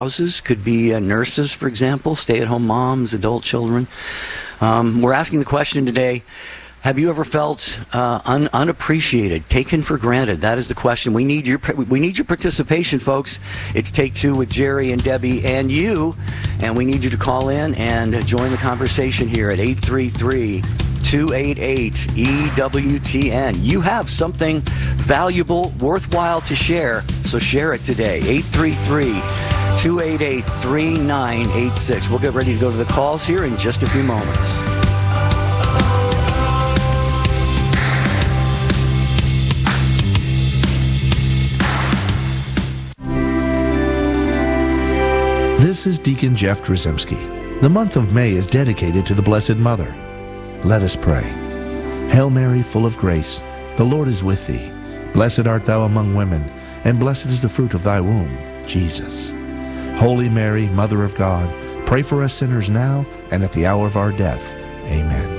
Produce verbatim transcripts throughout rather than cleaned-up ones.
Houses, could be uh, nurses, for example, stay-at-home moms, adult children. Um, we're asking the question today, have you ever felt uh, un- unappreciated, taken for granted? That is the question. We need your we need your participation, folks. It's Take Two with Jerry and Debbie and you, and we need you to call in and join the conversation here at eight three three, two eight eight, E W T N. You have something valuable, worthwhile to share, so share it today. eight three three, two eight eight, three nine eight six. We'll get ready to go to the calls here in just a few moments. This is Deacon Jeff Drzymski. The month of May is dedicated to the Blessed Mother. Let us pray. Hail Mary, full of grace, the Lord is with thee. Blessed art thou among women, and blessed is the fruit of thy womb, Jesus. Holy Mary, Mother of God, pray for us sinners now and at the hour of our death. Amen.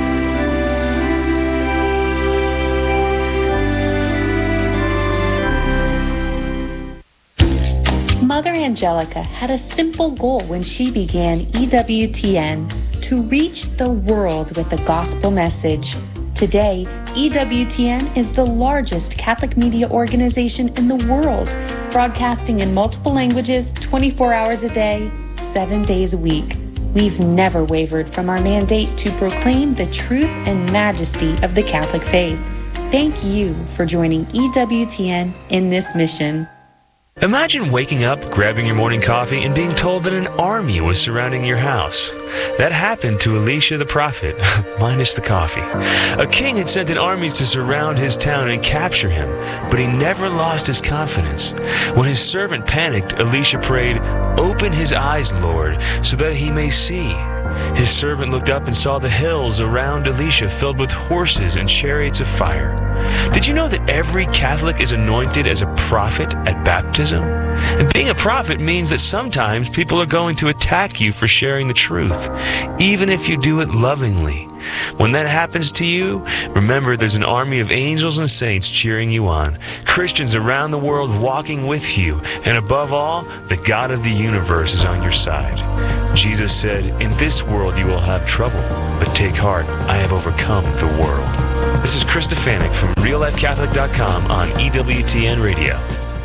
Mother Angelica had a simple goal when she began E W T N: to reach the world with the gospel message. Today, E W T N is the largest Catholic media organization in the world, broadcasting in multiple languages, twenty-four hours a day, seven days a week. We've never wavered from our mandate to proclaim the truth and majesty of the Catholic faith. Thank you for joining E W T N in this mission. Imagine waking up, grabbing your morning coffee, and being told that an army was surrounding your house. That happened to Elisha the prophet, minus the coffee. A king had sent an army to surround his town and capture him, but he never lost his confidence. When his servant panicked, Elisha prayed, "Open his eyes, Lord, so that he may see." His servant looked up and saw the hills around Elisha filled with horses and chariots of fire. Did you know that every Catholic is anointed as a prophet at baptism? And being a prophet means that sometimes people are going to attack you for sharing the truth, even if you do it lovingly. When that happens to you, remember there's an army of angels and saints cheering you on, Christians around the world walking with you, and above all, the God of the universe is on your side. Jesus said, "In this world you will have trouble, but take heart, I have overcome the world." This is Chris Stefanik from real life catholic dot com on E W T N Radio.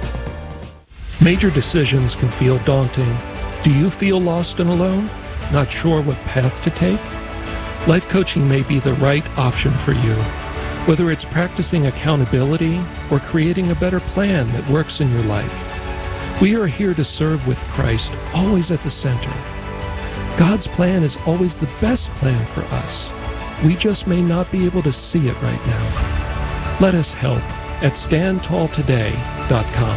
Major decisions can feel daunting. Do you feel lost and alone? Not sure what path to take? Life coaching may be the right option for you. Whether it's practicing accountability or creating a better plan that works in your life. We are here to serve with Christ, always at the center. God's plan is always the best plan for us. We just may not be able to see it right now. Let us help at stand tall today dot com.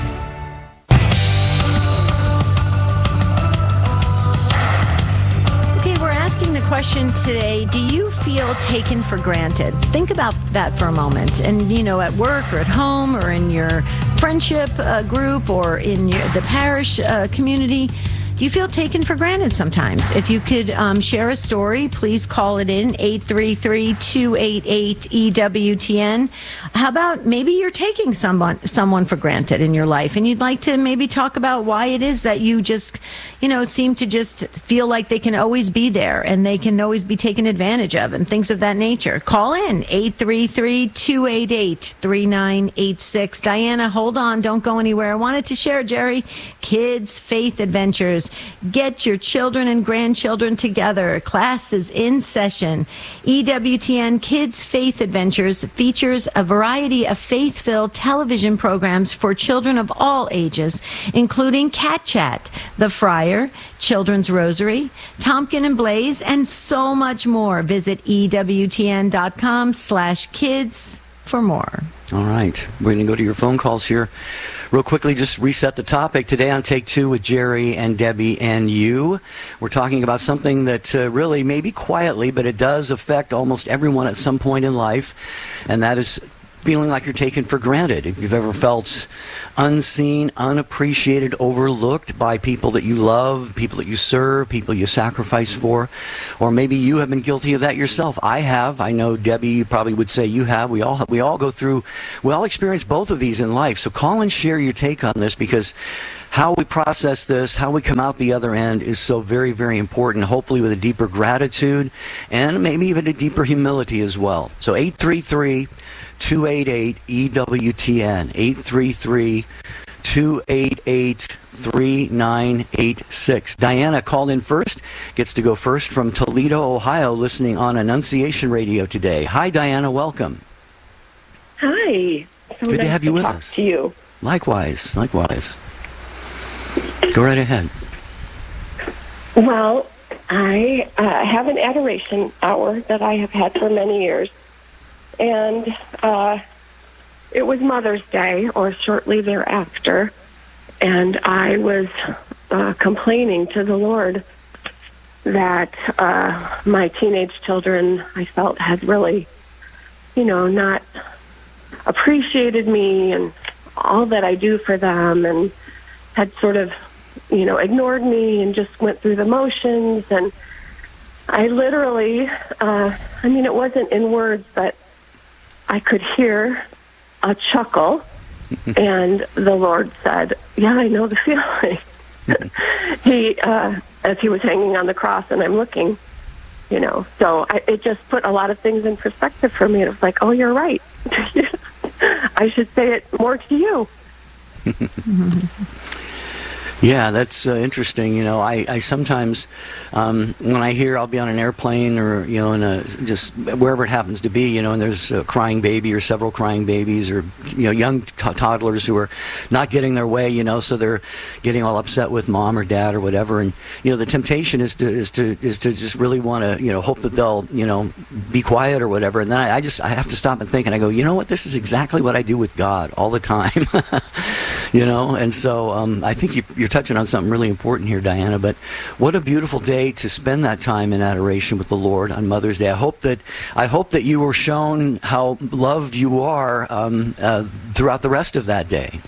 Okay, we're asking the question today, do you feel taken for granted? Think about that for a moment. And, you know, at work or at home or in your friendship uh, group or in your, the parish uh, community, do you feel taken for granted sometimes? If you could um, share a story, please call it in, eight three three, two eight eight, E W T N. How about maybe you're taking someone someone for granted in your life, and you'd like to maybe talk about why it is that you just, you know, seem to just feel like they can always be there and they can always be taken advantage of and things of that nature. Call in, eight three three, two eight eight, three nine eight six. Diana, hold on, don't go anywhere. I wanted to share, Jerry, Kids Faith Adventures. Get your children and grandchildren together. Class is in session. E W T N Kids Faith Adventures features a variety of faith-filled television programs for children of all ages, including Cat Chat, The Friar, Children's Rosary, Tompkin and Blaze, and so much more. Visit E W T N dot com slash kids for more. All right. We're going to go to your phone calls here. Real quickly, just reset the topic. Today on Take Two with Jerry and Debbie and you, we're talking about something that uh, really, maybe quietly, but it does affect almost everyone at some point in life, and that is feeling like you're taken for granted. If you've ever felt unseen, unappreciated, overlooked by people that you love, people that you serve, people you sacrifice for, or maybe you have been guilty of that yourself. I have. I know Debbie, you probably would say you have. We all we all go through, we all experience both of these in life. So call and share your take on this, because how we process this, how we come out the other end is so very, very important, hopefully with a deeper gratitude and maybe even a deeper humility as well. So eight three three, two eight eight, E W T N, eight three three, two eight eight, three nine eight six. Diana called in first, gets to go first from Toledo, Ohio, listening on Annunciation Radio today. Hi, Diana, welcome. Hi. So Good nice to have you with talk us. To you. Likewise, likewise. Go right ahead. Well, I uh, have an adoration hour that I have had for many years, and uh, it was Mother's Day or shortly thereafter, and I was uh, complaining to the Lord that uh, my teenage children, I felt, had really, you know, not appreciated me and all that I do for them, and had sort of, you know, ignored me and just went through the motions. And I literally, uh, I mean, it wasn't in words, but I could hear a chuckle, and the Lord said, yeah, I know the feeling. he, uh, as he was hanging on the cross, and I'm looking, you know, so I, it just put a lot of things in perspective for me. It was like, oh, you're right. I should say it more to you. Yeah, that's uh, interesting. You know, I, I sometimes, um, when I hear I'll be on an airplane or, you know, in a, just wherever it happens to be, you know, and there's a crying baby or several crying babies or, you know, young t- toddlers who are not getting their way, you know, so they're getting all upset with mom or dad or whatever. And, you know, the temptation is to, is to, is to just really want to, you know, hope that they'll, you know, be quiet or whatever. And then I, I just, I have to stop and think, and I go, you know what, this is exactly what I do with God all the time, you know? And so um, I think you, you're touching on something really important here, Diana, but what a beautiful day to spend that time in adoration with the Lord on Mother's Day. I hope that I hope that you were shown how loved you are um, uh, throughout the rest of that day.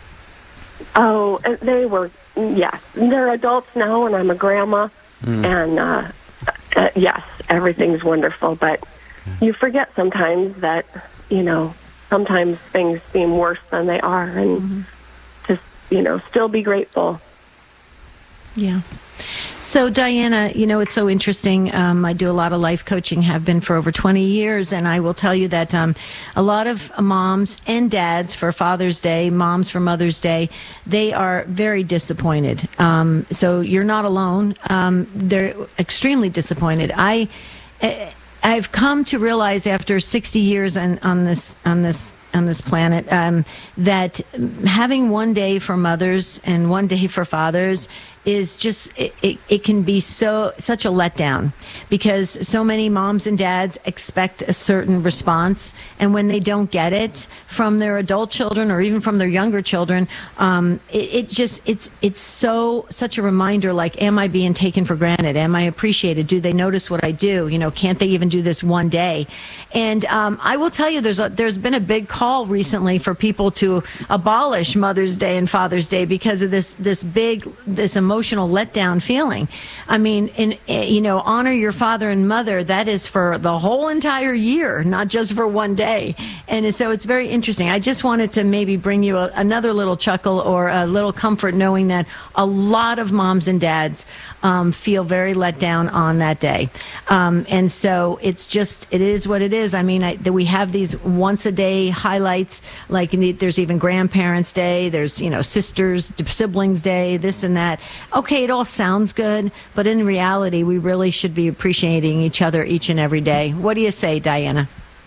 Oh, they were, yes. They're adults now, and I'm a grandma, mm. and uh, uh, yes, everything's wonderful, but you forget sometimes that, you know, sometimes things seem worse than they are, and mm-hmm. just, you know, still be grateful. Yeah. So, Diana, you know, it's so interesting. Um, I do a lot of life coaching, have been for over twenty years, and I will tell you that um, a lot of moms and dads for Father's Day, moms for Mother's Day, they are very disappointed. Um, so you're not alone. Um, they're extremely disappointed. I, I've come to realize after sixty years on, on this on this on this planet um, that having one day for mothers and one day for fathers is just it, it, it can be so such a letdown, because so many moms and dads expect a certain response, and when they don't get it from their adult children or even from their younger children, um, it, it just it's it's so such a reminder, like, am I being taken for granted? Am I appreciated? Do they notice what I do? You know, can't they even do this one day? And um, I will tell you, there's a, there's been a big call recently for people to abolish Mother's Day and Father's Day because of this this big this emotional emotional letdown feeling. I mean, in, you know, honor your father and mother. That is for the whole entire year, not just for one day. And so it's very interesting. I just wanted to maybe bring you a, another little chuckle or a little comfort, knowing that a lot of moms and dads um, feel very let down on that day. Um, and so it's just, it is what it is. I mean, I, we have these once a day highlights, like the, there's even Grandparents' Day, there's, you know, Sisters, Siblings Day, this and that. Okay, it all sounds good, but in reality, we really should be appreciating each other each and every day. What do you say, Diana?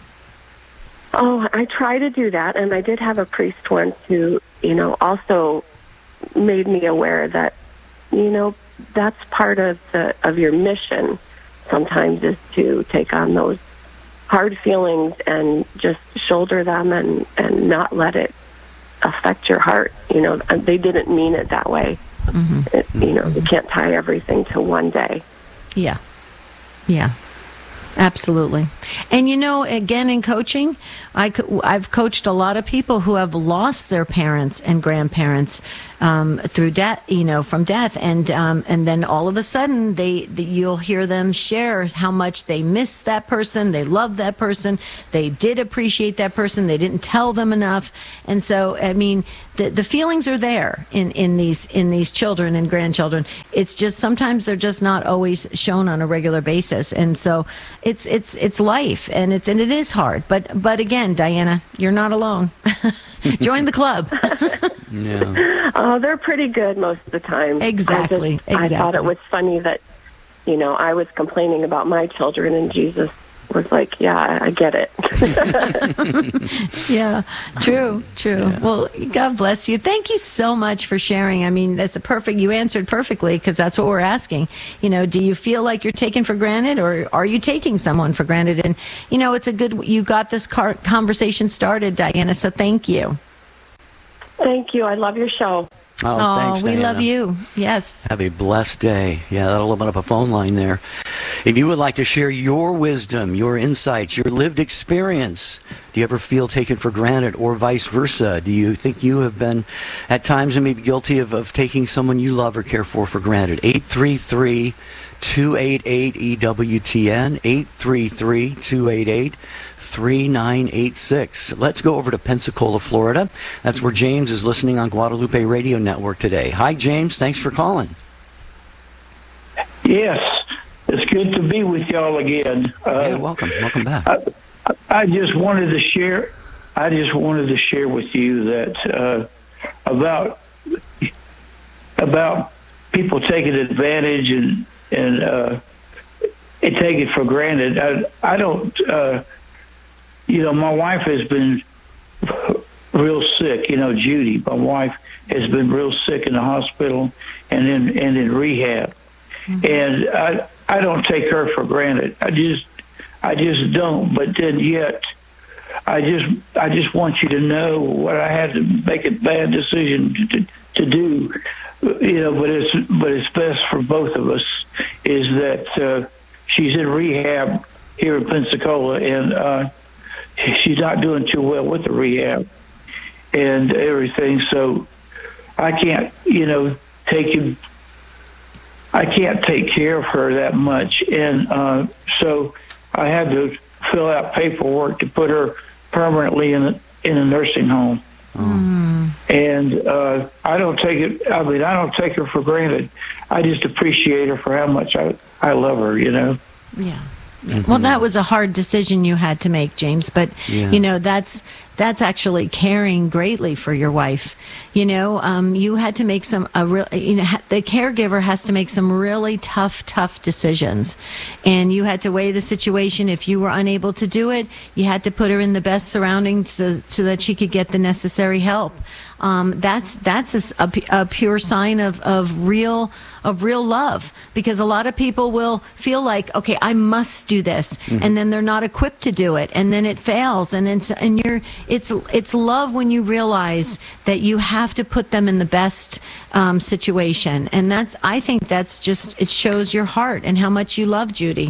Oh, I try to do that, and I did have a priest once who, you know, also made me aware that, you know, that's part of the of your mission sometimes, is to take on those hard feelings and just shoulder them and, and not let it affect your heart. You know, they didn't mean it that way. Mm-hmm. It, you know, you can't tie everything to one day. Yeah. Yeah. Absolutely. And, you know, again, in coaching, I, co- I've coached a lot of people who have lost their parents and grandparents um, through death, you know, from death. And um, and then all of a sudden, they, the, you'll hear them share how much they miss that person. They love that person. They did appreciate that person. They didn't tell them enough. And so, I mean, the, the feelings are there in, in these in these children and grandchildren. It's just sometimes they're just not always shown on a regular basis. And so it's it's it's life, and it's and it is hard. But but again, Diana, you're not alone. Join the club. Yeah. Oh, they're pretty good most of the time. Exactly. I, just, exactly. I thought it was funny that, you know, I was complaining about my children, and Jesus was like, yeah, I get it. Yeah, true, true. Yeah. Well, God bless you. Thank you so much for sharing. I mean, that's a perfect, you answered perfectly, because that's what we're asking. You know, do you feel like you're taken for granted, or are you taking someone for granted? And, you know, it's a good, you got this car- conversation started, Diana, so thank you. Thank you. I love your show. Oh, oh thanks, we Diana. love you. Yes. Have a blessed day. Yeah, that'll open up a phone line there. If you would like to share your wisdom, your insights, your lived experience, do you ever feel taken for granted, or vice versa? Do you think you have been at times maybe guilty of, of taking someone you love or care for for granted? eight three three, two eight eight, E W T N, eight three three, two eight eight, three nine eight six. Let's go over to Pensacola, Florida. That's where James is listening on Guadalupe Radio Network today. Hi, James. Thanks for calling. Yes, it's good to be with y'all again. Uh, yeah, welcome. Welcome back. I, I just wanted to share. I just wanted to share with you that uh, about about people taking advantage and and uh, and take it for granted. I, I don't. Uh, you know, my wife has been real sick. You know, Judy, my wife, has been real sick in the hospital and in and in rehab. Mm-hmm. And I I don't take her for granted. I just I just don't. But then yet, I just I just want you to know what I had to make a bad decision to to, to do. You know, but it's but it's best for both of us. Is that uh, she's in rehab here in Pensacola, and uh, she's not doing too well with the rehab and everything. So I can't, you know, take him. I can't take care of her that much, and uh, so I had to fill out paperwork to put her permanently in a, in a nursing home. Mm. And uh, I don't take it. I mean, I don't take her for granted. I just appreciate her for how much I I love her. You know. Yeah. Mm-hmm. Well, that was a hard decision you had to make, James, but yeah. you know, that's that's actually caring greatly for your wife. You know, um, you had to make some a real, you know, the caregiver has to make some really tough, tough decisions, and you had to weigh the situation. If you were unable to do it, you had to put her in the best surroundings so, so that she could get the necessary help. Um, that's that's a, a, a pure sign of, of real of real love, because a lot of people will feel like, okay, I must do this, mm-hmm. and then they're not equipped to do it, and then it fails, and it's and you're it's it's love when you realize that you have to put them in the best um, situation, and that's I think that's just it shows your heart and how much you love Judy.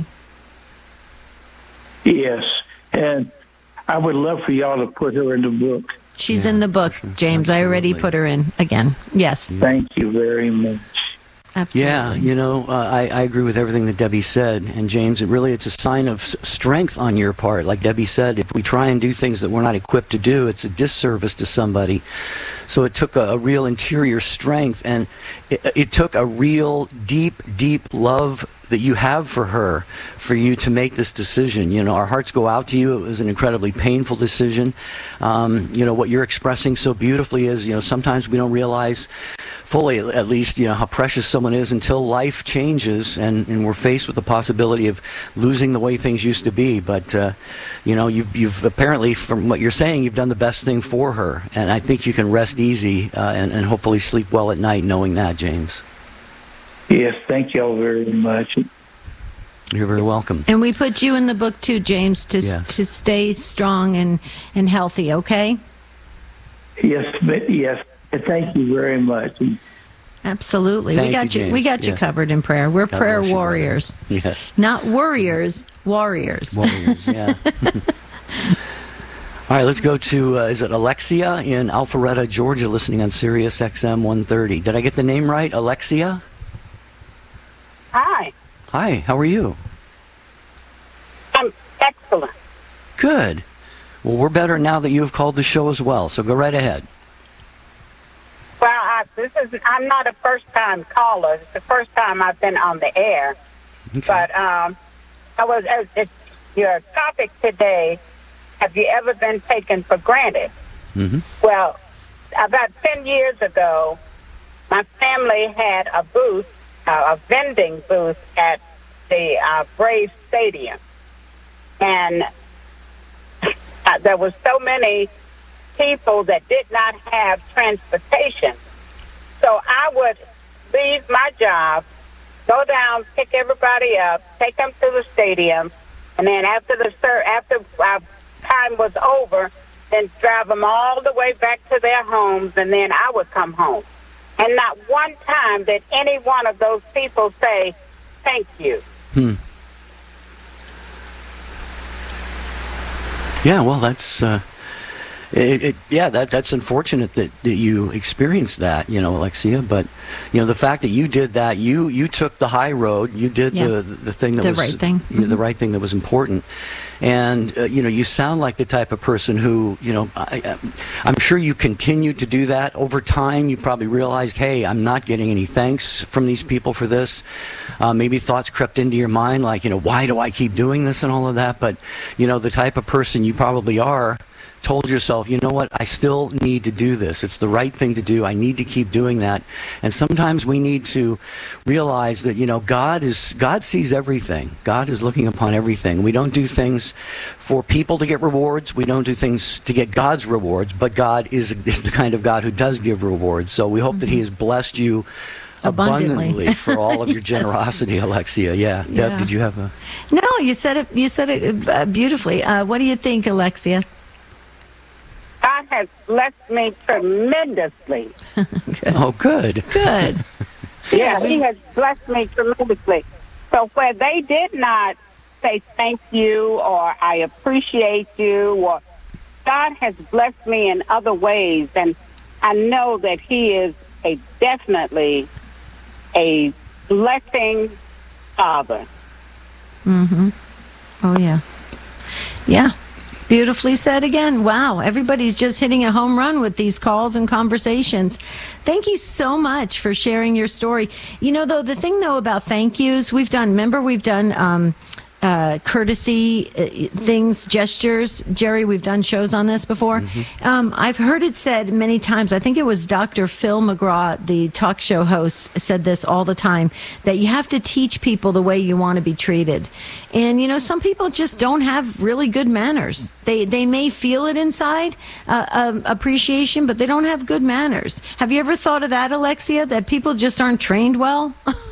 Yes, and I would love for y'all to put her in the book. She's yeah, in the book, James. Absolutely. I already put her in again. Yes. Thank you very much. Absolutely. Yeah, you know, uh, I, I agree with everything that Debbie said. And James, it really, it's a sign of s- strength on your part. Like Debbie said, if we try and do things that we're not equipped to do, it's a disservice to somebody. So it took a, a real interior strength, and it, it took a real deep, deep love that you have for her, for you to make this decision. You know, our hearts go out to you. It was an incredibly painful decision. Um, you know, what you're expressing so beautifully is, you know, sometimes we don't realize fully, at least, you know, how precious someone is until life changes and, and we're faced with the possibility of losing the way things used to be. But, uh, you know, you've, you've apparently, from what you're saying, you've done the best thing for her. And I think you can rest easy uh, and, and hopefully sleep well at night knowing that, James. Yes, thank you all very much. You're very welcome. And we put you in the book too, James, to yes. to stay strong and, and healthy, okay? Yes, yes. Thank you very much. Absolutely. Thank we got you, you, we James. got you Yes. covered in prayer. We're God prayer bless you, brother. warriors. Yes. Not worriers, warriors. Warriors, yeah. All right, let's go to, uh, is it Alexia in Alpharetta, Georgia, listening on Sirius X M one thirty. Did I get the name right? Alexia? Hi. Hi, how are you? I'm excellent. Good. Well, we're better now that you have called the show as well, so go right ahead. Well, I, this is I'm not a first-time caller. It's the first time I've been on the air. Okay. But um, I was uh, it's, your topic today. Have you ever been taken for granted? Mm-hmm. Well, about ten years ago, my family had a booth, uh, a vending booth at the uh, Braves Stadium, and uh, there was so many people that did not have transportation. So I would leave my job, go down, pick everybody up, take them to the stadium, and then after the sir, after our time was over, then drive them all the way back to their homes, and then I would come home. And not one time did any one of those people say, thank you. Hmm. Yeah, well, that's uh, it, it. Yeah, that that's unfortunate that, that you experienced that, you know, Alexia. But you know, the fact that you did that, you you took the high road. You did Yeah. the the thing that The was right thing. you know, the right thing that was important. And uh, you know, you sound like the type of person who, you know, I, I'm sure you continued to do that over time. You probably realized, hey, I'm not getting any thanks from these people for this. Uh, maybe thoughts crept into your mind, like, you know, why do I keep doing this and all of that? But you know, the type of person you probably are, told yourself, you know what, I still need to do this. It's the right thing to do. I need to keep doing that. And sometimes we need to realize that, you know, God is God sees everything. God is looking upon everything. We don't do things for people to get rewards. We don't do things to get God's rewards, but God is, is the kind of God who does give rewards. So we hope that He has blessed you Abundantly. abundantly for all of your Yes. generosity, Alexia. Yeah. Deb, Yeah. did you have a... No, you said it. You said it uh, beautifully. Uh, what do you think, Alexia? God has blessed me tremendously. Oh, good. Good. Yeah, He has blessed me tremendously. So where they did not say thank you or I appreciate you, or God has blessed me in other ways, and I know that He is a definitely a blessing Father. Mm-hmm. Oh, yeah. Yeah. Beautifully said again. Wow. Everybody's just hitting a home run with these calls and conversations. Thank you so much for sharing your story. You know, though, the thing, though, about thank yous, we've done, remember, we've done um, uh, courtesy uh, things, gestures. Jerry, we've done shows on this before. Mm-hmm. Um, I've heard it said many times. I think it was Doctor Phil McGraw, the talk show host, said this all the time, that you have to teach people the way you want to be treated. And, you know, some people just don't have really good manners. They they may feel it inside, uh, uh, appreciation, but they don't have good manners. Have you ever thought of that, Alexia, that people just aren't trained well?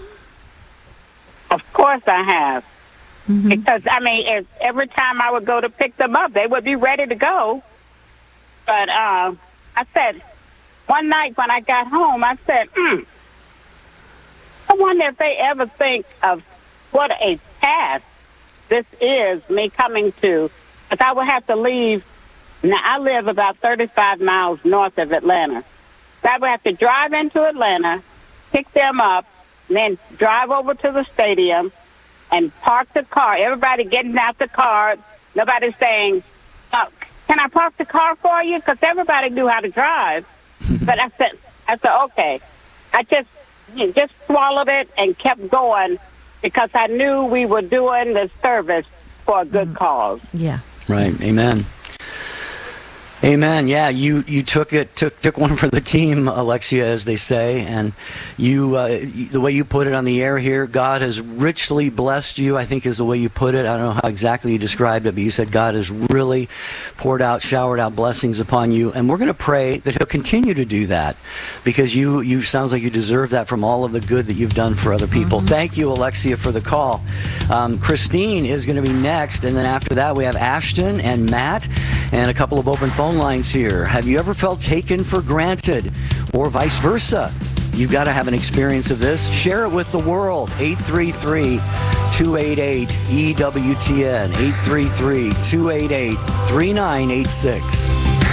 Of course I have. Mm-hmm. Because, I mean, if, every time I would go to pick them up, they would be ready to go. But uh, I said, one night when I got home, I said, hmm, I wonder if they ever think of what a task this is, me coming to, because I would have to leave. Now, I live about thirty-five miles north of Atlanta. So I would have to drive into Atlanta, pick them up, and then drive over to the stadium and park the car. Everybody getting out the car. Nobody's saying, oh, can I park the car for you? Because everybody knew how to drive. But I said, I said, okay. I just, you know, just swallowed it and kept going because I knew we were doing the service for a good cause. Yeah. Right. Amen. Amen. Yeah, you, you took it took took one for the team, Alexia, as they say, and you uh, the way you put it on the air here, God has richly blessed you, I think is the way you put it. I don't know how exactly you described it, but you said God has really poured out, showered out blessings upon you, and we're going to pray that He'll continue to do that, because you you sounds like you deserve that from all of the good that you've done for other people. Mm-hmm. Thank you, Alexia, for the call. Um, Christine is going to be next, and then after that we have Ashton and Matt and a couple of open phone lines here. Have you ever felt taken for granted, or vice versa? You've got to have an experience of this. Share it with the world. eight three three, two eight eight, E W T N. eight three three, two eight eight, three nine eight six.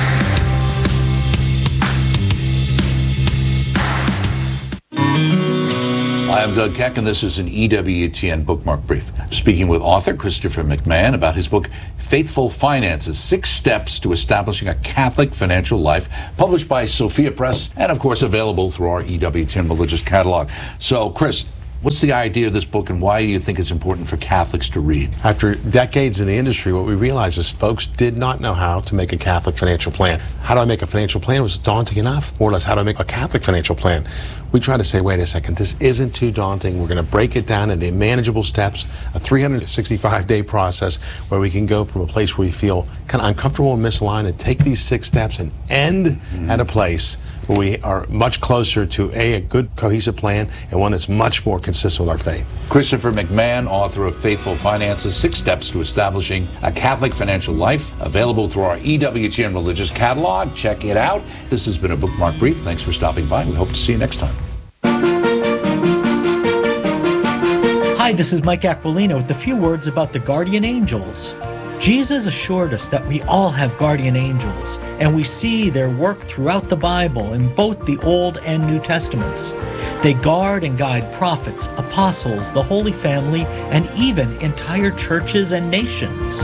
Hi, I'm Doug Keck, and this is an E W T N Bookmark Brief. Speaking with author Christopher McMahon about his book, Faithful Finances, Six Steps to Establishing a Catholic Financial Life, published by Sophia Press, and of course available through our E W T N Religious Catalog. So, Chris, what's the idea of this book, and why do you think it's important for Catholics to read? After decades in the industry, what we realized is folks did not know how to make a Catholic financial plan. How do I make a financial plan was daunting enough. More or less, how do I make a Catholic financial plan? We try to say, wait a second, this isn't too daunting. We're going to break it down into manageable steps, a three hundred sixty-five day process where we can go from a place where we feel kind of uncomfortable and misaligned and take these six steps and end mm-hmm. at a place where we are much closer to a, a good cohesive plan and one that's much more consistent with our faith. Christopher McMahon, author of Faithful Finances, Six Steps to Establishing a Catholic Financial Life, available through our E W T N Religious Catalog. Check it out. This has been a Bookmark Brief. Thanks for stopping by. We hope to see you next time. Hi, this is Mike Aquilino with a few words about the guardian angels. Jesus assured us that we all have guardian angels, and we see their work throughout the Bible in both the Old and New Testaments. They guard and guide prophets, apostles, the Holy Family, and even entire churches and nations.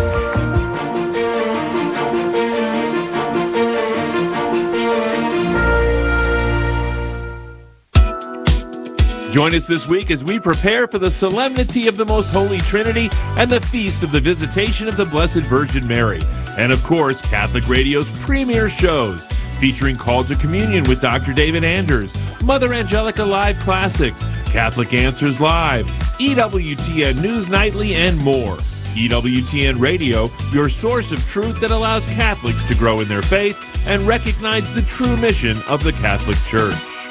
Join us this week as we prepare for the solemnity of the Most Holy Trinity and the feast of the Visitation of the Blessed Virgin Mary. And of course, Catholic Radio's premier shows, featuring Call to Communion with Doctor David Anders, Mother Angelica Live Classics, Catholic Answers Live, E W T N News Nightly, and more. E W T N Radio, your source of truth that allows Catholics to grow in their faith and recognize the true mission of the Catholic Church.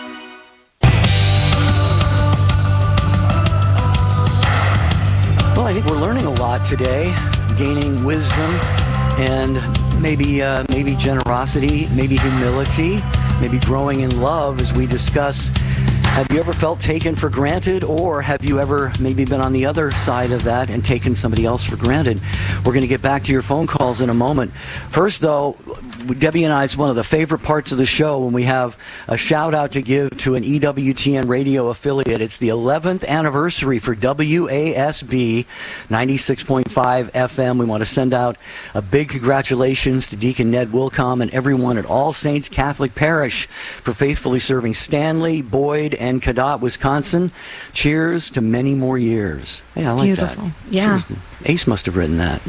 Well, I think we're learning a lot today, gaining wisdom and maybe uh, maybe generosity, maybe humility, maybe growing in love as we discuss. Have you ever felt taken for granted, or have you ever maybe been on the other side of that and taken somebody else for granted? We're going to get back to your phone calls in a moment. First, though, Debbie and I, it's one of the favorite parts of the show when we have a shout out to give to an E W T N radio affiliate. It's the eleventh anniversary for W A S B ninety-six point five F M. We want to send out a big congratulations to Deacon Ned Wilcom and everyone at All Saints Catholic Parish for faithfully serving Stanley, Boyd, and Cadott, Wisconsin. Cheers to many more years. Hey, I like Beautiful. that. Yeah. Cheers. Ace must have written that.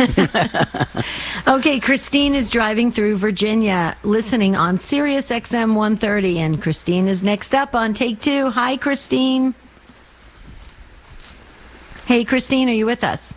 Okay, Christine is driving through Virginia, listening on Sirius X M one thirty, and Christine is next up on Take Two. Hi, Christine. Hey, Christine, are you with us?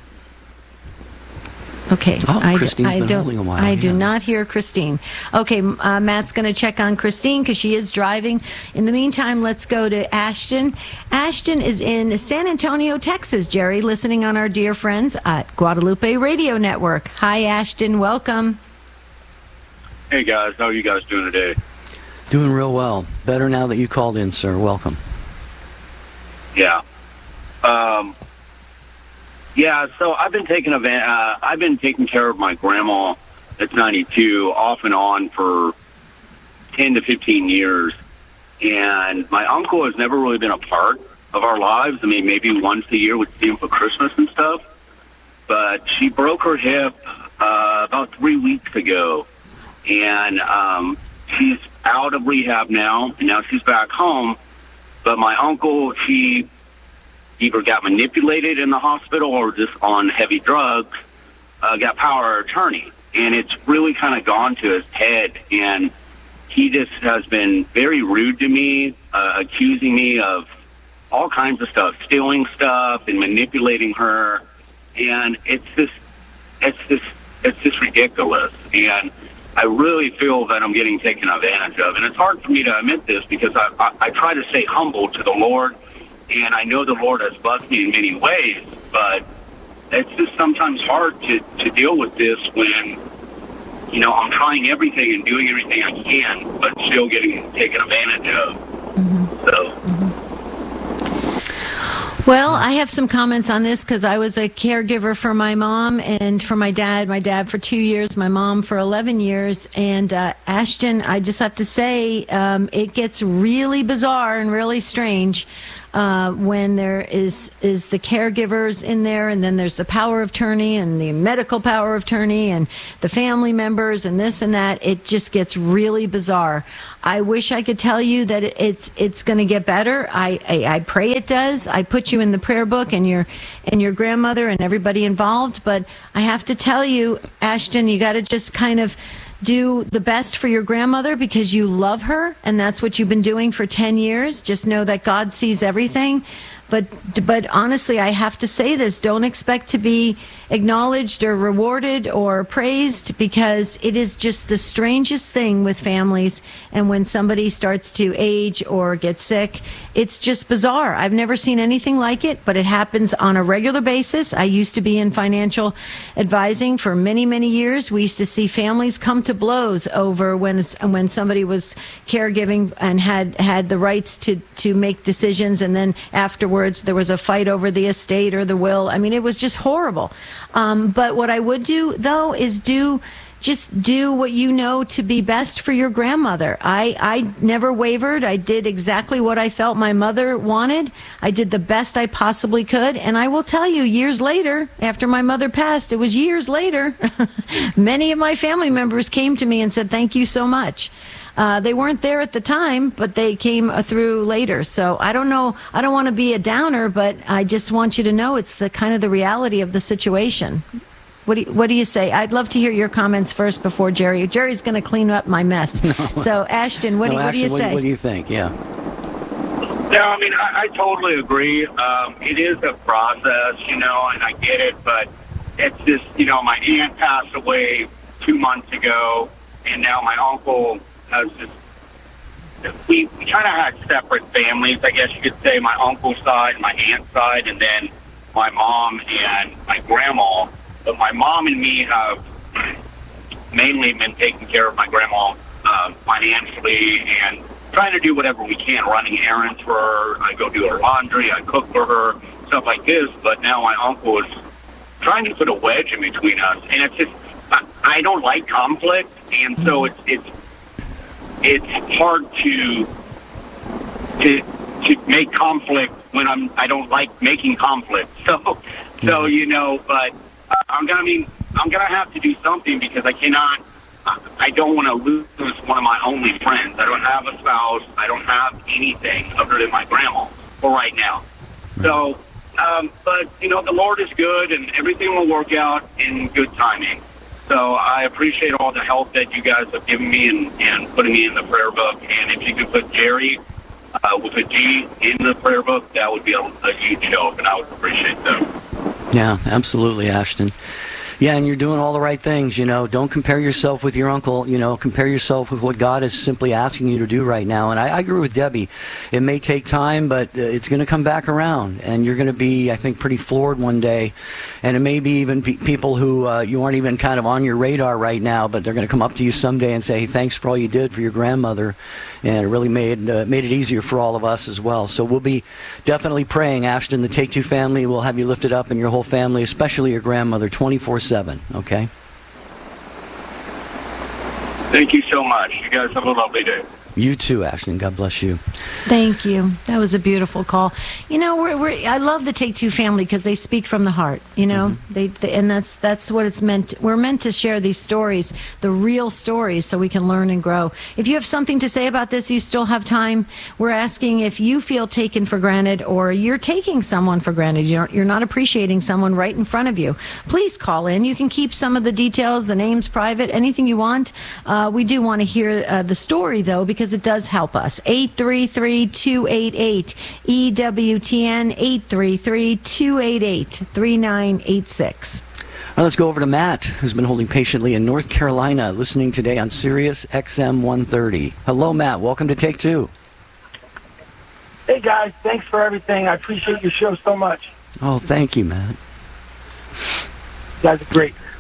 Okay, oh, I, Christine's I been don't. holding a while, I do yeah. not hear Christine. Okay, uh, Matt's going to check on Christine because she is driving. In the meantime, let's go to Ashton. Ashton is in San Antonio, Texas. Jerry, listening on our dear friends at Guadalupe Radio Network. Hi, Ashton. Welcome. Hey guys, how are you guys doing today? Doing real well. Better now that you called in, sir. Welcome. Yeah. Um. Yeah, so I've been taking a van, uh, I've been taking care of my grandma that's ninety-two off and on for ten to fifteen years. And my uncle has never really been a part of our lives. I mean, maybe once a year we'd see him for Christmas and stuff. But she broke her hip uh, about three weeks ago. And um, she's out of rehab now, and now she's back home. But my uncle, she either got manipulated in the hospital or just on heavy drugs, uh, got power of attorney. And it's really kind of gone to his head. And he just has been very rude to me, uh, accusing me of all kinds of stuff, stealing stuff and manipulating her. And it's just, it's just, it's just ridiculous. And I really feel that I'm getting taken advantage of. And it's hard for me to admit this because I, I, I try to stay humble to the Lord. And I know the Lord has blessed me in many ways, but it's just sometimes hard to, to deal with this when you know, I'm trying everything and doing everything I can, but still getting taken advantage of. Mm-hmm. So. Mm-hmm. Well, I have some comments on this because I was a caregiver for my mom and for my dad. My dad for two years, my mom for eleven years. And uh, Ashton, I just have to say, um, it gets really bizarre and really strange uh, when there is is the caregivers in there, and then there's the power of attorney and the medical power of attorney and the family members and this and that. It just gets really bizarre. I wish I could tell you that it's it's going to get better. I, I, I pray it does. I put you in the prayer book and your and your grandmother and everybody involved. But I have to tell you, Ashton, you got to just kind of do the best for your grandmother because you love her, and that's what you've been doing for ten years. Just know that God sees everything. But but honestly, I have to say this. Don't expect to be acknowledged or rewarded or praised, because it is just the strangest thing with families. And when somebody starts to age or get sick, it's just bizarre. I've never seen anything like it, but it happens on a regular basis. I used to be in financial advising for many, many years. We used to see families come to blows over when when somebody was caregiving and had, had the rights to, to make decisions, and then afterwards there was a fight over the estate or the will. I mean, it was just horrible. Um, but what I would do, though, is do just do what you know to be best for your grandmother. I, I never wavered. I did exactly what I felt my mother wanted. I did the best I possibly could. And I will tell you, years later, after my mother passed, it was years later, many of my family members came to me and said, thank you so much. Uh, they weren't there at the time, but they came uh, through later. So I don't know. I don't want to be a downer, but I just want you to know it's the kind of the reality of the situation. What do you, what do you say? I'd love to hear your comments first before Jerry. Jerry's going to clean up my mess. No. So Ashton, what, no, do, what Ashton, do you what, say? What do you think? Yeah. No, I mean, I, I totally agree. Um, it is a process, you know, and I get it, but it's just, you know, my aunt passed away two months ago, and now my uncle has just, we, we kind of had separate families, I guess you could say, my uncle's side, my aunt's side, and then my mom and my grandma. But my mom and me have mainly been taking care of my grandma uh, financially and trying to do whatever we can, running errands for her. I go do her laundry, I cook for her, stuff like this. But now my uncle is trying to put a wedge in between us, and it's just, I, I don't like conflict, and so it's it's it's hard to to to make conflict when I'm I don't like making conflict. So so you know, but I'm gonna I mean I'm gonna have to do something because I cannot. I don't want to lose one of my only friends. I don't have a spouse. I don't have anything other than my grandma for right now. So, um, but you know, the Lord is good, and everything will work out in good timing. So I appreciate all the help that you guys have given me and, and putting me in the prayer book. And if you could put Jerry uh, with a G in the prayer book, that would be a, a huge help, and I would appreciate that. Yeah, absolutely, Ashton. Yeah, and you're doing all the right things, you know. Don't compare yourself with your uncle, you know. Compare yourself with what God is simply asking you to do right now. And I, I agree with Debbie. It may take time, but uh, it's going to come back around. And you're going to be, I think, pretty floored one day. And it may be even pe- people who uh, you aren't even kind of on your radar right now, but they're going to come up to you someday and say, hey, thanks for all you did for your grandmother. And it really made, uh, made it easier for all of us as well. So we'll be definitely praying, Ashton, the Take Two family will have you lifted up and your whole family, especially your grandmother, twenty-four seven, okay? Thank you so much. You guys have a lovely day. You too, Ashton. God bless you. Thank you. That was a beautiful call. You know, we're, we're I love the Take Two family because they speak from the heart. You know, mm-hmm. they, they and that's that's what it's meant. We're meant to share these stories, the real stories, so we can learn and grow. If you have something to say about this, you still have time. We're asking if you feel taken for granted or you're taking someone for granted. You're you're not appreciating someone right in front of you. Please call in. You can keep some of the details, the names private, anything you want. Uh, we do want to hear uh, the story though, because it does help us. eight three three, two eight eight, E W T N, eight three three, two eight eight, three nine eight six. Now let's go over to Matt, who's been holding patiently in North Carolina, listening today on Sirius X M one thirty. Hello, Matt. Welcome to Take Two. Hey, guys. Thanks for everything. I appreciate your show so much. Oh, thank you, Matt. You guys are great.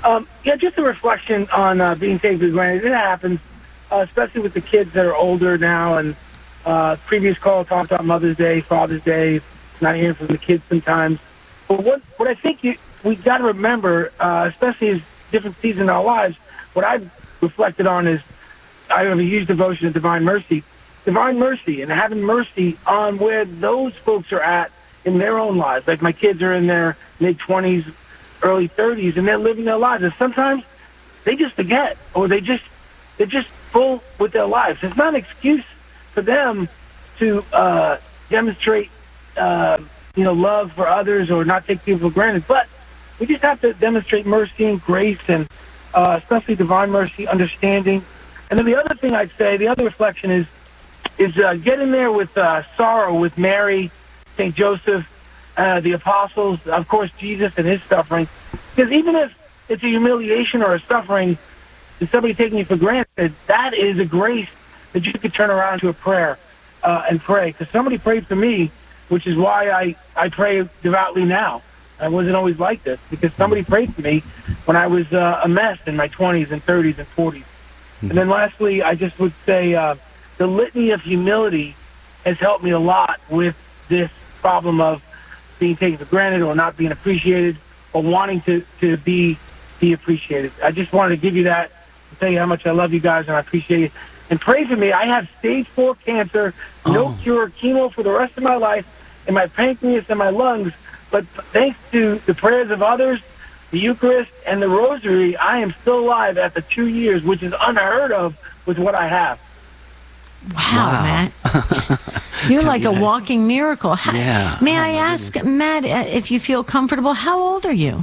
Um, yeah, just a reflection on uh, being taken for granted. It happens, uh, especially with the kids that are older now. And uh, previous call talked about Mother's Day, Father's Day, not hearing from the kids sometimes. But what what I think you, we got to remember, uh, especially as different seasons in our lives, what I've reflected on is I have a huge devotion to Divine Mercy. Divine Mercy and having mercy on where those folks are at in their own lives. Like my kids are in their mid-twenties, early thirties, and they're living their lives. And sometimes they just forget, or they just, they're just full with their lives. It's not an excuse for them to uh, demonstrate, uh, you know, love for others or not take people for granted. But we just have to demonstrate mercy and grace, and uh, especially divine mercy, understanding. And then the other thing I'd say, the other reflection is, is uh, get in there with uh, sorrow with Mary, Saint Joseph, uh, the apostles, of course, Jesus and his suffering. Because even if it's a humiliation or a suffering, is somebody taking you for granted, that is a grace that you could turn around to a prayer uh, and pray. Because somebody prayed for me, which is why I, I pray devoutly now. I wasn't always like this, because somebody prayed for me when I was uh, a mess in my twenties and thirties and forties. And then lastly, I just would say uh, the litany of humility has helped me a lot with this problem of being taken for granted or not being appreciated or wanting to, to be be appreciated. I just wanted to give you that and tell you how much I love you guys and I appreciate it. And pray for me. I have stage four cancer, no oh. cure, chemo for the rest of my life in my pancreas and my lungs. But thanks to the prayers of others, the Eucharist, and the Rosary, I am still alive after two years, which is unheard of with what I have. Wow, wow. Matt. You're like a walking miracle. How, yeah. May I ask, Matt, if you feel comfortable, how old are you?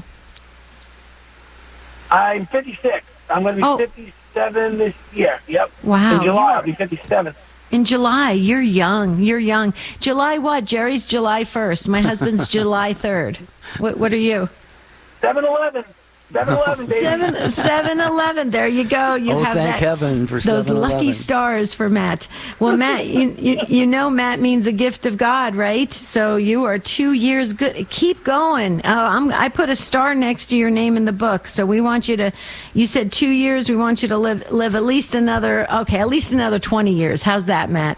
I'm fifty-six. I'm going to be oh. fifty-seven this year. Yep. Wow. In July, I'll be fifty-seven. In July, you're young. You're young. July what? Jerry's July first. My husband's July third. What, what are you? seven eleven. seven eleven, baby. seven eleven. There you go. You oh, have thank that, heaven for those lucky stars for Matt. Well, Matt, you, you, you know Matt means a gift of God, right? So you are two years good. Keep going. Oh, I'm, I put a star next to your name in the book. So we want you to, you said two years. We want you to live live at least another, okay, at least another twenty years. How's that, Matt?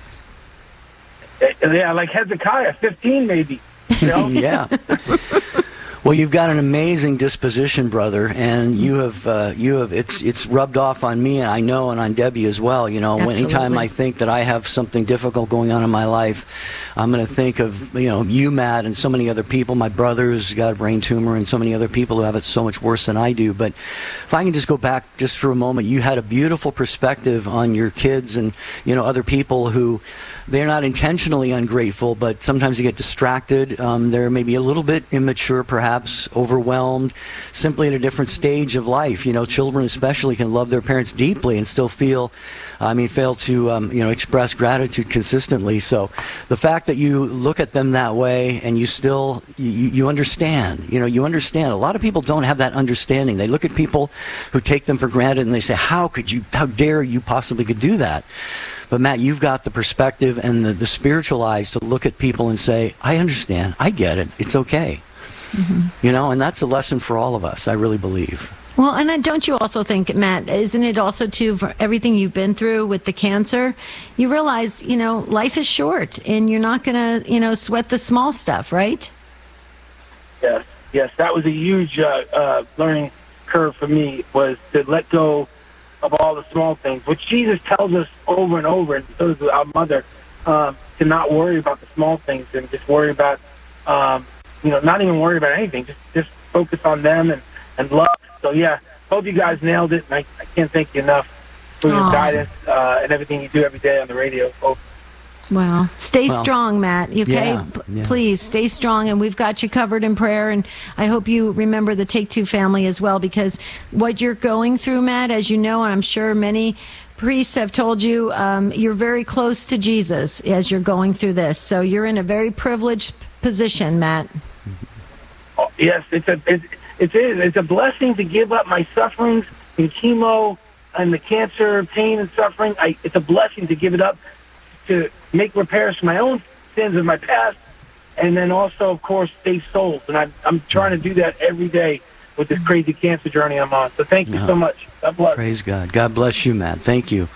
Yeah, like Hezekiah, fifteen maybe. You know? Yeah. Well, you've got an amazing disposition, brother, and you have uh, you have it's it's rubbed off on me, and I know, and on Debbie as well. You know, Absolutely. Anytime I think that I have something difficult going on in my life, I'm going to think of you know you, Matt, and so many other people. My brother's got a brain tumor, and so many other people who have it so much worse than I do. But if I can just go back just for a moment, you had a beautiful perspective on your kids and you know other people who they're not intentionally ungrateful, but sometimes they get distracted. Um, they're maybe a little bit immature, perhaps. Overwhelmed, simply at a different stage of life. You know, children especially can love their parents deeply and still feel, I mean, fail to, um, you know, express gratitude consistently. So the fact that you look at them that way and you still, you, you understand, you know, you understand. A lot of people don't have that understanding. They look at people who take them for granted and they say, how could you, how dare you possibly could do that? But Matt, you've got the perspective and the, the spiritual eyes to look at people and say, I understand, I get it, it's okay. Mm-hmm. You know, and that's a lesson for all of us, I really believe. Well, and don't you also think, Matt, isn't it also, too, for everything you've been through with the cancer, you realize, you know, life is short and you're not going to, you know, sweat the small stuff, right? Yes, yes. That was a huge uh, uh, learning curve for me, was to let go of all the small things, which Jesus tells us over and over, and so does our mother, um, to not worry about the small things and just worry about, um, you know, not even worry about anything. Just just focus on them and, and love. So, yeah, hope you guys nailed it. And I, I can't thank you enough for your awesome. guidance uh, and everything you do every day on the radio. Hope. Well, stay well, strong, Matt. Okay, yeah, yeah. Please stay strong, and we've got you covered in prayer. And I hope you remember the Take Two family as well, because what you're going through, Matt, as you know, and I'm sure many priests have told you, um, you're very close to Jesus as you're going through this. So you're in a very privileged position, Matt. Oh, yes, it's a it's it's a, it's a blessing to give up my sufferings and chemo and the cancer, pain and suffering. I, it's a blessing to give it up, to make repairs for my own sins of my past, and then also, of course, save souls. And I'm, I'm trying to do that every day with this crazy cancer journey I'm on. So thank you Oh. so much. God bless. Praise God. God bless you, Matt. Thank you.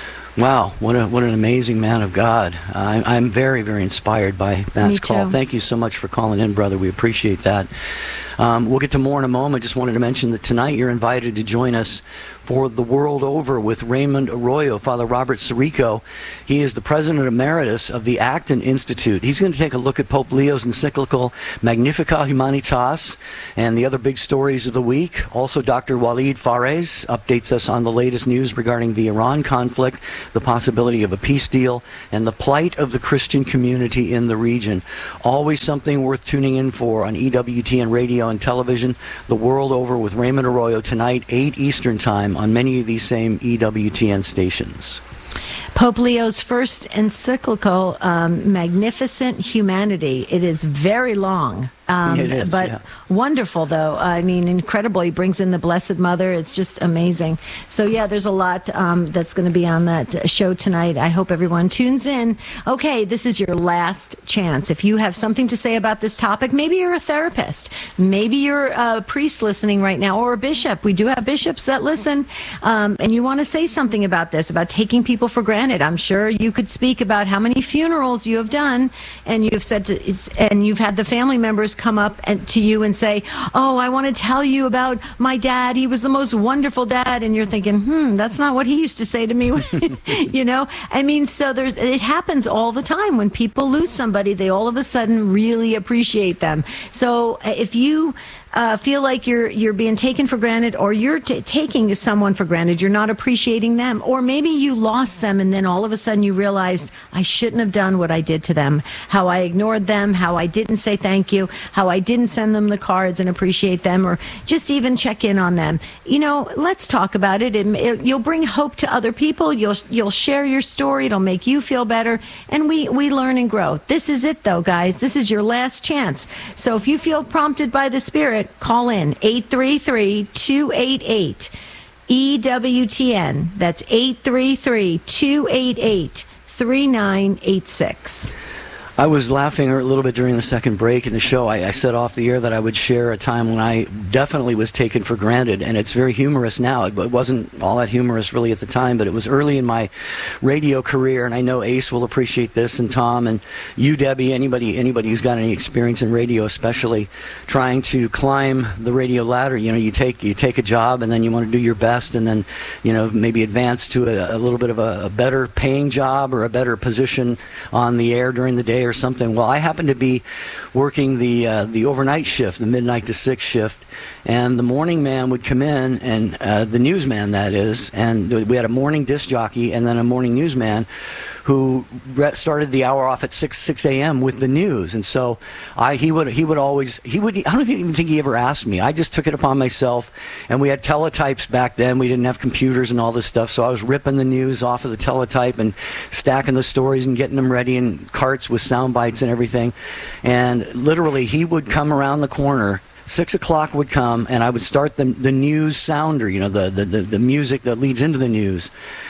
Wow, what a what an amazing man of God. I, I'm very, very inspired by Matt's Me call. too. Thank you so much for calling in, brother. We appreciate that. Um, we'll get to more in a moment. Just wanted to mention that tonight you're invited to join us for The World Over with Raymond Arroyo, Father Robert Sirico. He is the president emeritus of the Acton Institute. He's going to take a look at Pope Leo's encyclical Magnificat Humanitas and the other big stories of the week. Also, Doctor Walid Fares updates us on the latest news regarding the Iran conflict, the possibility of a peace deal, and the plight of the Christian community in the region. Always something worth tuning in for on E W T N radio and television. The World Over with Raymond Arroyo tonight, eight Eastern Time, on many of these same E W T N stations. Pope Leo's first encyclical, um, Magnificent Humanity. It is very long. Um, It is, but yeah. wonderful, though. I mean, incredible. He brings in the Blessed Mother. It's just amazing. So, yeah, there's a lot um, that's going to be on that show tonight. I hope everyone tunes in. Okay, this is your last chance. If you have something to say about this topic, maybe you're a therapist, maybe you're a priest listening right now, or a bishop. We do have bishops that listen, um, and you want to say something about this, about taking people for granted. I'm sure you could speak about how many funerals you have done, and you've said to, and you've had the family members come up and to you and say, oh, I want to tell you about my dad. He was the most wonderful dad. And you're thinking, hmm, that's not what he used to say to me. You know, I mean, so there's, it happens all the time when people lose somebody, they all of a sudden really appreciate them. So if you Uh, feel like you're you're being taken for granted, or you're t- taking someone for granted, you're not appreciating them, or maybe you lost them and then all of a sudden you realized, I shouldn't have done what I did to them, how I ignored them, how I didn't say thank you, how I didn't send them the cards and appreciate them, or just even check in on them. You know, let's talk about it. It, it you'll bring hope to other people. You'll you'll share your story. It'll make you feel better, and we we learn and grow. This is it, though, guys. This is your last chance. So if you feel prompted by the Spirit, call in eight three three, two eight eight, E W T N. That's eight three three, two eight eight, three nine eight six. I was laughing a little bit during the second break in the show. I, I said off the air that I would share a time when I definitely was taken for granted, and it's very humorous now. It, it wasn't all that humorous really at the time, but it was early in my radio career, and I know Ace will appreciate this, and Tom, and you, Debbie, anybody anybody who's got any experience in radio, especially trying to climb the radio ladder. You know, you take you take a job, and then you want to do your best, and then, you know, maybe advance to a, a little bit of a, a better paying job or a better position on the air during the day or something. Well, I happened to be working the uh, the overnight shift, the midnight to six shift, and the morning man would come in, and uh, the newsman, that is, and we had a morning disc jockey and then a morning newsman who re- started the hour off at six six a.m. with the news. And so I he would he would always he would I don't even think he ever asked me. I just took it upon myself, and we had teletypes back then. We didn't have computers and all this stuff, so I was ripping the news off of the teletype and stacking the stories and getting them ready in carts with sound bites and everything. And literally he would come around the corner. Six o'clock would come, and I would start the the news sounder, you know, the the, the, the music that leads into the news.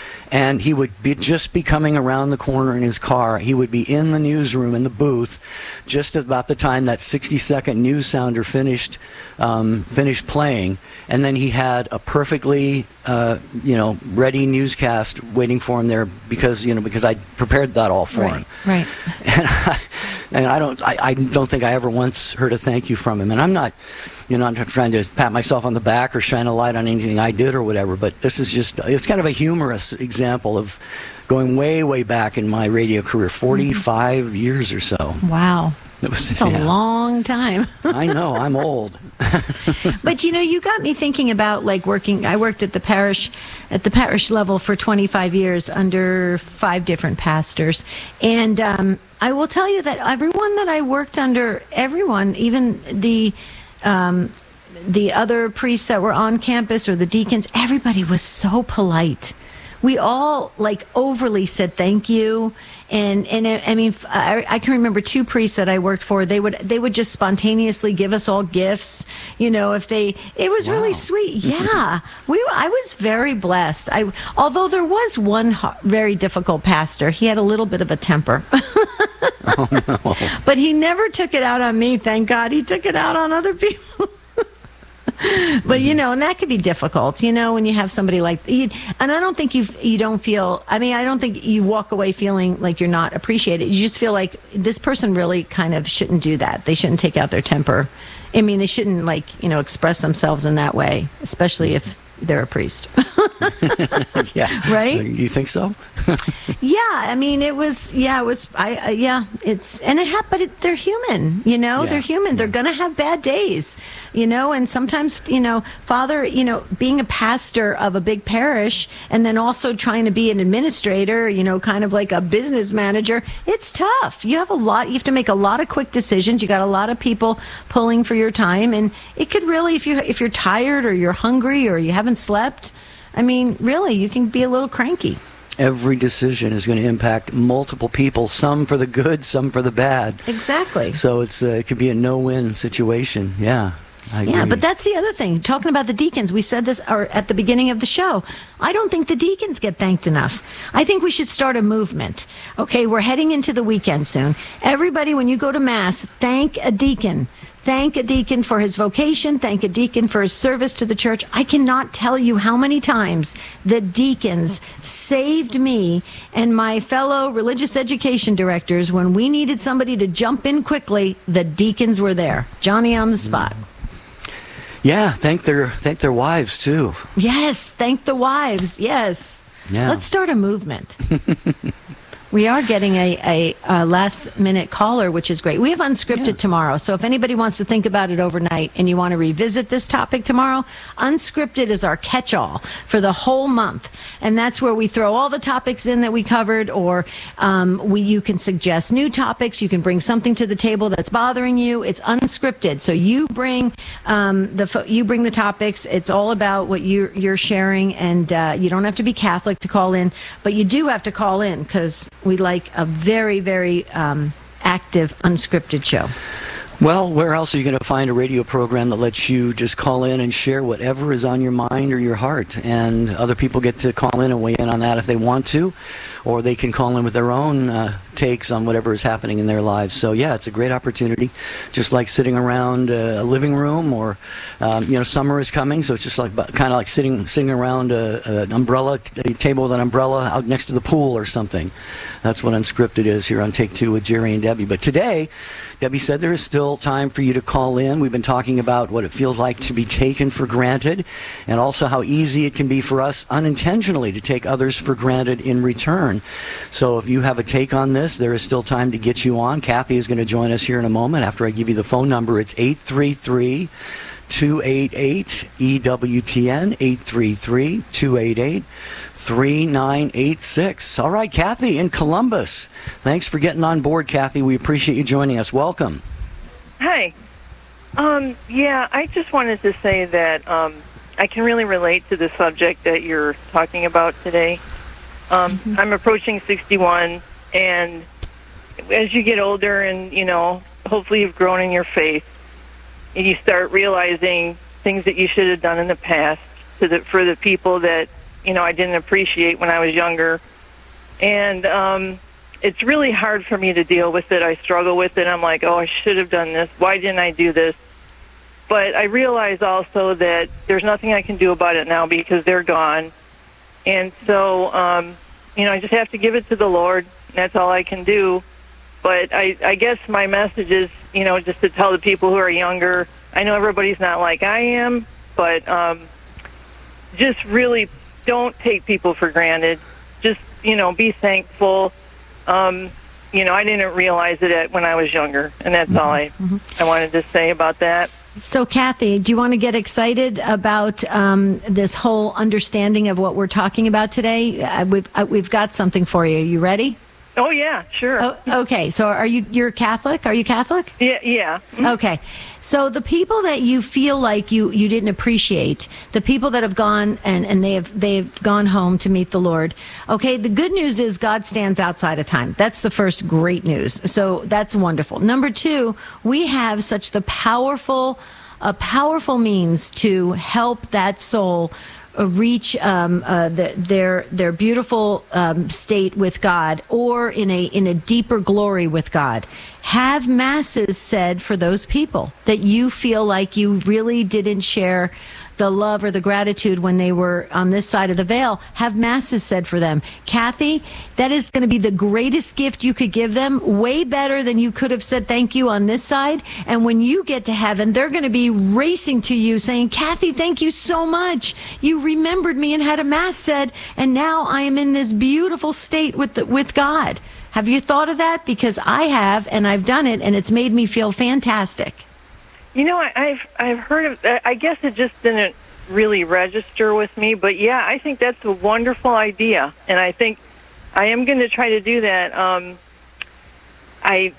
And he would be just be coming around the corner in his car. He would be in the newsroom, in the booth, just about the time that sixty-second news sounder finished um, finished playing. And then he had a perfectly, uh, you know, ready newscast waiting for him there because, you know, because I prepared that all for Right, him. right. And I, and I don't, I, I don't think I ever once heard a thank you from him. And I'm not, you know, I'm not trying to pat myself on the back or shine a light on anything I did or whatever. But this is just, it's kind of a humorous example of going way, way back in my radio career, forty-five mm-hmm. years or so. Wow. It was, That's a yeah. long time. I know, I'm old. But you know, you got me thinking about like working. I worked at the parish, at the parish level for twenty-five years under five different pastors, and um, I will tell you that everyone that I worked under, everyone, even the. Um, the other priests that were on campus or the deacons, everybody was so polite. We all like overly said thank you, and and I mean I, I can remember two priests that I worked for. They would they would just spontaneously give us all gifts. You know, if they it was wow. really sweet. Yeah, we I was very blessed. I although there was one very difficult pastor. He had a little bit of a temper. Oh, no. But he never took it out on me. Thank God, he took it out on other people. But, you know, and that could be difficult, you know, when you have somebody like, you, and I don't think you you don't feel, I mean, I don't think you walk away feeling like you're not appreciated. You just feel like this person really kind of shouldn't do that. They shouldn't take out their temper. I mean, they shouldn't, like, you know, express themselves in that way, especially if they're a priest. Yeah. Right? You think so? Yeah, I mean, it was, yeah, it was, I, I yeah, it's, and it happened, but it, they're human, you know, Yeah. they're human. They're going to have bad days, you know, and sometimes, you know, Father, you know, being a pastor of a big parish and then also trying to be an administrator, you know, kind of like a business manager, it's tough. You have a lot, you have to make a lot of quick decisions. You got a lot of people pulling for your time, and it could really, if you, if you're tired or you're hungry or you haven't slept, I mean, really, you can be a little cranky. Every decision is going to impact multiple people, some for the good, some for the bad. Exactly. So it's uh, it could be a no-win situation. Yeah. I Yeah, agree. but that's the other thing. Talking about the deacons, we said this or at the beginning of the show. I don't think the deacons get thanked enough. I think we should start a movement. Okay, we're heading into the weekend soon. Everybody, when you go to Mass, thank a deacon. Thank a deacon for his vocation. Thank a deacon for his service to the church. I cannot tell you how many times the deacons saved me and my fellow religious education directors when we needed somebody to jump in quickly. The deacons were there. Johnny on the spot. Yeah, thank their thank their wives too. Yes, thank the wives. Yes. Yeah. Let's start a movement. We are getting a, a, a last-minute caller, which is great. We have Unscripted yeah. tomorrow, so if anybody wants to think about it overnight and you want to revisit this topic tomorrow, Unscripted is our catch-all for the whole month, and that's where we throw all the topics in that we covered, or um, we you can suggest new topics. You can bring something to the table that's bothering you. It's unscripted, so you bring um, the you bring the topics. It's all about what you're, you're sharing, and uh, you don't have to be Catholic to call in, but you do have to call in because we like a very, very um, active, unscripted show. Well, where else are you going to find a radio program that lets you just call in and share whatever is on your mind or your heart? And other people get to call in and weigh in on that if they want to, or they can call in with their own uh, takes on whatever is happening in their lives. So, yeah, it's a great opportunity, just like sitting around a living room, or, um, you know, summer is coming, so it's just like kind of like sitting sitting around a, an umbrella, a table with an umbrella out next to the pool or something. That's what Unscripted is here on Take Two with Jerry and Debbie. But today, Debbie said there is still time for you to call in. We've been talking about what it feels like to be taken for granted, and also how easy it can be for us unintentionally to take others for granted in return. So if you have a take on this, there is still time to get you on. Kathy is going to join us here in a moment after I give you the phone number. It's eight three three, two eight eight, E W T N, eight three three, two eight eight, three nine eight six. All right, Kathy in Columbus. Thanks for getting on board, Kathy. We appreciate you joining us. Welcome. Hi. Um, yeah, I just wanted to say that um, I can really relate to the subject that you're talking about today. Um, mm-hmm. I'm approaching sixty-one, and as you get older and, you know, hopefully you've grown in your faith, and you start realizing things that you should have done in the past to the, for the people that, you know, I didn't appreciate when I was younger. And um, it's really hard for me to deal with it. I struggle with it. I'm like, oh, I should have done this. Why didn't I do this? But I realize also that there's nothing I can do about it now because they're gone. And so, um, you know, I just have to give it to the Lord. That's all I can do. But I, I guess my message is, you know, just to tell the people who are younger, I know everybody's not like I am, but um, just really don't take people for granted. Just, you know, be thankful. Um, you know, I didn't realize it at, when I was younger, and that's mm-hmm. all I, mm-hmm. I wanted to say about that. So, Kathy, do you want to get excited about um, this whole understanding of what we're talking about today? Uh, we've uh, we've got something for you. You ready? Oh, yeah, sure. Oh, okay, so are you, you're Catholic? Are you Catholic? Yeah, yeah. Mm-hmm. Okay, so the people that you feel like you, you didn't appreciate, the people that have gone and, and they have they've gone home to meet the Lord, okay, the good news is God stands outside of time. That's the first great news, so that's wonderful. Number two, we have such the powerful, a powerful means to help that soul reach um, uh, the, their their beautiful um, state with God, or in a in a deeper glory with God. have masses said for those people that you feel like you really didn't share the love or the gratitude when they were on this side of the veil. Have masses said for them. Kathy, that is going to be the greatest gift you could give them, way better than you could have said thank you on this side. And when you get to heaven, they're going to be racing to you saying, Kathy, thank you so much. You remembered me and had a mass said, and now I am in this beautiful state with the, with God. Have you thought of that? Because I have, and I've done it, and it's made me feel fantastic. You know, I, I've I've heard of. I guess it just didn't really register with me. But yeah, I think that's a wonderful idea, and I think I am going to try to do that. Um, I,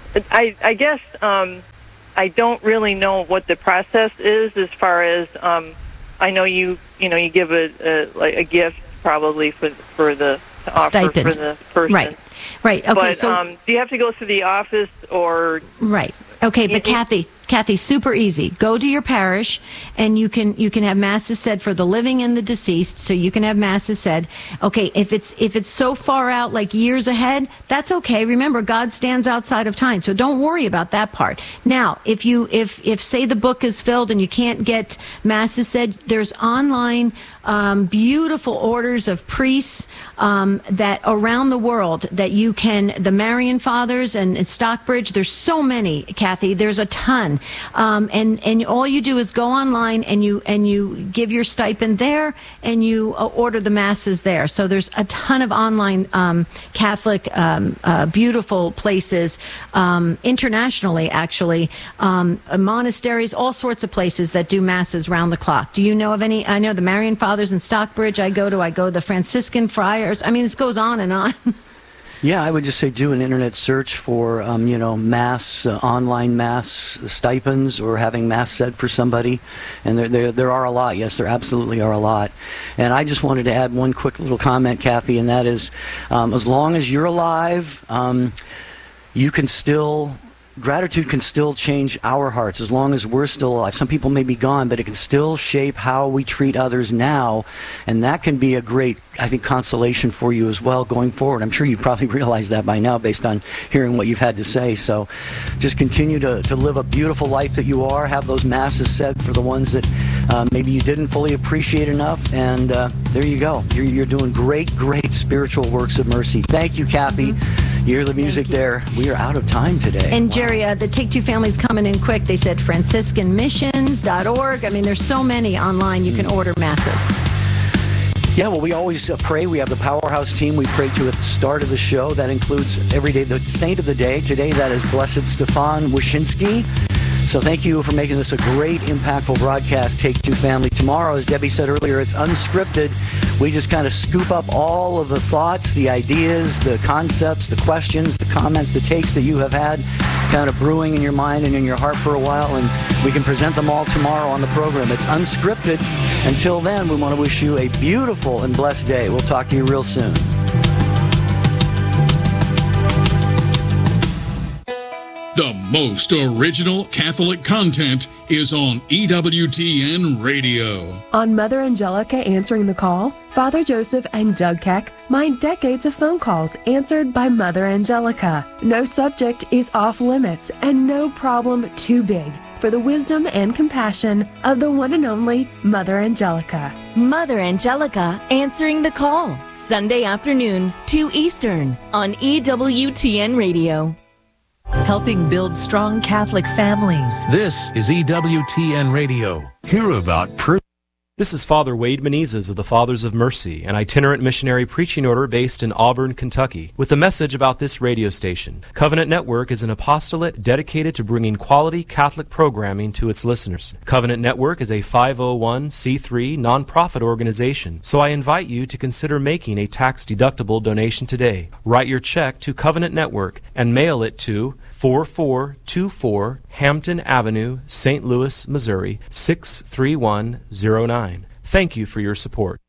I, I guess um, I don't really know what the process is as far as. Um, I know you. You know, you give a a, like a gift probably for for the to offer Stipend. for the person. Right. Right. Okay. But so um, do you have to go through the office or? Right. Okay, but Kathy, Kathy, super easy. Go to your parish, and you can you can have masses said for the living and the deceased. So you can have masses said. Okay, if it's if it's so far out, like years ahead, that's okay. Remember, God stands outside of time, so don't worry about that part. Now, if you if if say the book is filled and you can't get masses said, there's online um, beautiful orders of priests um, that around the world that you can. The Marian Fathers and, and Stockbridge. There's so many, Kathy. There's a ton, um, and and all you do is go online and you and you give your stipend there, and you uh, order the masses there. So there's a ton of online um, Catholic, um, uh, beautiful places um, internationally, actually, um, uh, monasteries, all sorts of places that do masses round the clock. Do you know of any? I know the Marian Fathers in Stockbridge. I go to. I go the Franciscan Friars. I mean, this goes on and on. Yeah, I would just say do an internet search for, um, you know, mass, uh, online mass stipends or having mass said for somebody. And there, there there are a lot. Yes, there absolutely are a lot. And I just wanted to add one quick little comment, Kathy, and that is um, as long as you're alive, um, you can still... Gratitude can still change our hearts as long as we're still alive. Some people may be gone, but it can still shape how we treat others now, and that can be a great, I think, consolation for you as well going forward. I'm sure you've probably realized that by now based on hearing what you've had to say. So just continue to, to live a beautiful life that you are. Have those masses said for the ones that uh, maybe you didn't fully appreciate enough, and uh, there you go. You're, you're doing great, great spiritual works of mercy. Thank you, Kathy. Mm-hmm. You hear the music there. We are out of time today. And wow. Jerry, uh, the Take Two family's coming in quick. They said Franciscan Missions dot org. I mean, there's so many online you can order masses. Yeah, well, we always uh, pray. We have the Powerhouse team we pray to at the start of the show. That includes every day the saint of the day. Today, that is Blessed Stefan Wyszynski. So thank you for making this a great, impactful broadcast, Take Two family. Tomorrow, as Debbie said earlier, it's unscripted. We just kind of scoop up all of the thoughts, the ideas, the concepts, the questions, the comments, the takes that you have had kind of brewing in your mind and in your heart for a while, and we can present them all tomorrow on the program. It's unscripted. Until then, we want to wish you a beautiful and blessed day. We'll talk to you real soon. The most original Catholic content is on E W T N Radio. On Mother Angelica Answering the Call, Father Joseph and Doug Keck mind decades of phone calls answered by Mother Angelica. No subject is off limits and no problem too big for the wisdom and compassion of the one and only Mother Angelica. Mother Angelica Answering the Call, Sunday afternoon, two Eastern, on E W T N Radio. Helping build strong Catholic families. This is E W T N Radio. Hear about per- This is Father Wade Menezes of the Fathers of Mercy, an itinerant missionary preaching order based in Auburn, Kentucky, with a message about this radio station. Covenant Network is an apostolate dedicated to bringing quality Catholic programming to its listeners. Covenant Network is a five oh one c three nonprofit organization, so I invite you to consider making a tax-deductible donation today. Write your check to Covenant Network and mail it to four four two four Hampton Avenue, Saint Louis, Missouri, six three one zero nine. Thank you for your support.